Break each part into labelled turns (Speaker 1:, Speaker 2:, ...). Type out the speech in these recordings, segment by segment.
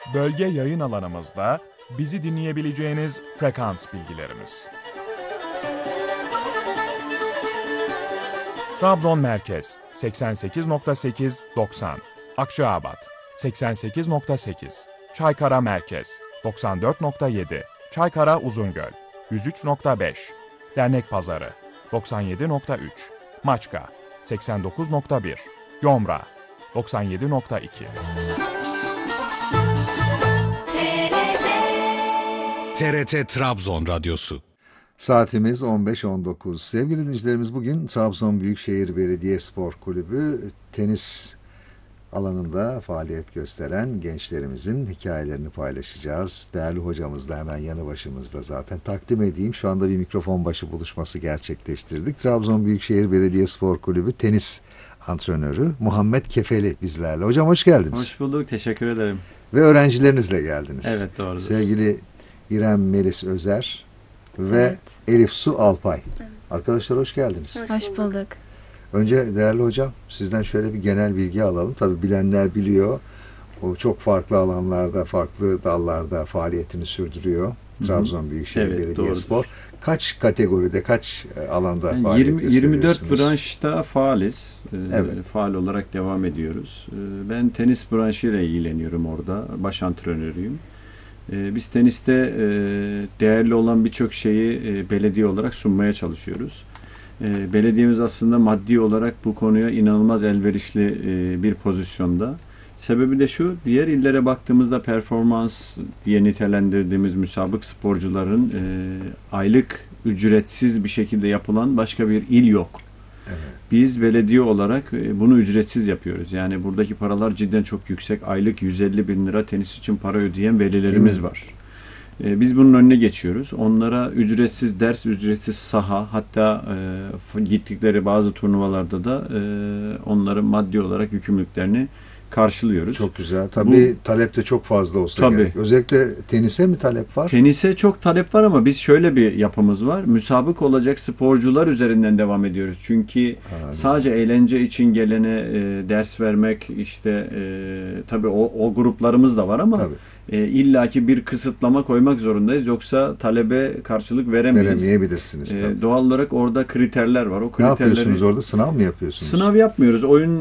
Speaker 1: Bölge yayın alanımızda bizi dinleyebileceğiniz frekans bilgilerimiz. Trabzon Merkez 88.8-90, Akçaabat 88.8, Çaykara Merkez 94.7, Çaykara Uzungöl 103.5, Dernekpazarı 97.3, Maçka 89.1, Yomra 97.2.
Speaker 2: TRT Trabzon Radyosu.
Speaker 3: Saatimiz 15.19. Sevgili dinleyicilerimiz, bugün Trabzon Büyükşehir Belediyespor Kulübü tenis alanında faaliyet gösteren gençlerimizin hikayelerini paylaşacağız. Değerli hocamız da hemen yanı başımızda zaten. Takdim edeyim, şu anda bir mikrofon başı buluşması gerçekleştirdik. Trabzon Büyükşehir Belediyespor Kulübü tenis antrenörü Muhammed Kefeli bizlerle. Hocam hoş geldiniz.
Speaker 4: Hoş bulduk, teşekkür ederim.
Speaker 3: Ve öğrencilerinizle geldiniz.
Speaker 4: Evet, doğrudur.
Speaker 3: Sevgili İrem Melis Özer ve
Speaker 5: Evet.
Speaker 3: Elif Su Alpay.
Speaker 5: Evet.
Speaker 3: Arkadaşlar hoş geldiniz.
Speaker 5: Hoş bulduk.
Speaker 3: Önce değerli hocam, sizden şöyle bir genel bilgi alalım. Tabii bilenler biliyor. O çok farklı alanlarda, farklı dallarda faaliyetini sürdürüyor. Trabzon Büyükşehir
Speaker 4: Evet,
Speaker 3: Belediyespor.
Speaker 4: doğrudur.
Speaker 3: Kaç kategoride, kaç alanda
Speaker 4: Yani
Speaker 3: faaliyet
Speaker 4: 24
Speaker 3: gösteriyorsunuz?
Speaker 4: branşta faaliz.
Speaker 3: Evet.
Speaker 4: Faal olarak devam ediyoruz. Ben tenis branşıyla ilgileniyorum orada. Baş antrenörüyüm. Biz teniste değerli olan birçok şeyi belediye olarak sunmaya çalışıyoruz. Belediyemiz aslında maddi olarak bu konuya inanılmaz elverişli bir pozisyonda. Sebebi de şu, diğer illere baktığımızda performans diye nitelendirdiğimiz müsabık sporcuların aylık ücretsiz bir şekilde yapılan başka bir il yok.
Speaker 3: Evet.
Speaker 4: Biz belediye olarak bunu ücretsiz yapıyoruz. Yani buradaki paralar cidden çok yüksek. Aylık 150 bin lira tenis için para ödeyen velilerimiz var. Biz bunun önüne geçiyoruz. Onlara ücretsiz ders, ücretsiz saha, hatta gittikleri bazı turnuvalarda da onların maddi olarak yükümlülüklerini karşılıyoruz.
Speaker 3: Çok güzel. Tabii talep de çok fazla olsa
Speaker 4: Tabii.
Speaker 3: gerek. Özellikle tenise mi talep var?
Speaker 4: Tenise çok talep var ama biz şöyle bir yapımız var. Müsabık olacak sporcular üzerinden devam ediyoruz. Çünkü sadece eğlence için gelene ders vermek, işte tabii o gruplarımız da var ama
Speaker 3: Tabii.
Speaker 4: illaki bir kısıtlama koymak zorundayız. Yoksa talebe karşılık veremeyiz.
Speaker 3: Veremeyebilirsiniz tabii.
Speaker 4: Doğal olarak orada kriterler var. O
Speaker 3: Ne
Speaker 4: kriterleri
Speaker 3: yapıyorsunuz orada? Sınav mı yapıyorsunuz?
Speaker 4: Sınav yapmıyoruz.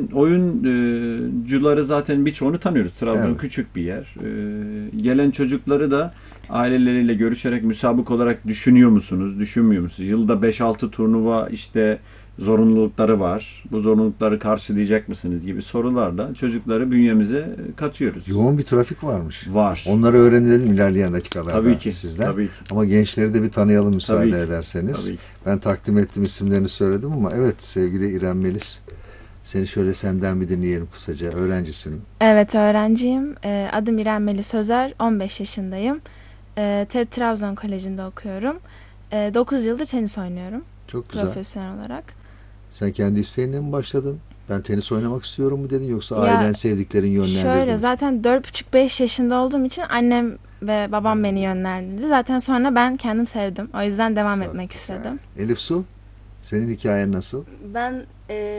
Speaker 4: Oyuncuları zaten birçoğunu tanıyoruz. Trabzon
Speaker 3: Evet.
Speaker 4: küçük bir yer. Gelen çocukları da aileleriyle görüşerek müsabık olarak düşünüyor musunuz, düşünmüyor musunuz? Yılda 5-6 turnuva işte zorunlulukları var. Bu zorunlulukları karşılayacak mısınız gibi sorularla çocukları bünyemize katıyoruz.
Speaker 3: Yoğun bir trafik varmış.
Speaker 4: Var.
Speaker 3: Onları öğrenelim ilerleyen dakikalarda
Speaker 4: Tabii ki.
Speaker 3: sizden.
Speaker 4: Tabii ki.
Speaker 3: Ama gençleri de bir tanıyalım müsaade
Speaker 4: Tabii ki.
Speaker 3: ederseniz.
Speaker 4: Tabii ki.
Speaker 3: Ben takdim ettim, isimlerini söyledim ama evet, sevgili İrem Melis, seni şöyle senden bir dinleyelim kısaca. Öğrencisin.
Speaker 5: Evet, öğrenciyim. Adım İrem Melis Özer. 15 yaşındayım. TED Trabzon Koleji'nde okuyorum. 9 yıldır tenis oynuyorum.
Speaker 3: Çok güzel.
Speaker 5: Profesyonel olarak.
Speaker 3: Sen kendi isteğinle mi başladın? Ben tenis oynamak istiyorum mu dedin, yoksa
Speaker 5: Ya,
Speaker 3: ailen, sevdiklerin yönlendirdi
Speaker 5: Şöyle,
Speaker 3: mi?
Speaker 5: zaten 4,5-5 yaşında olduğum için annem ve babam beni yönlendirdi. Zaten sonra ben kendim sevdim. O yüzden devam
Speaker 3: Çok
Speaker 5: etmek
Speaker 3: güzel.
Speaker 5: istedim.
Speaker 3: Elif Su, senin hikayen nasıl?
Speaker 6: Ben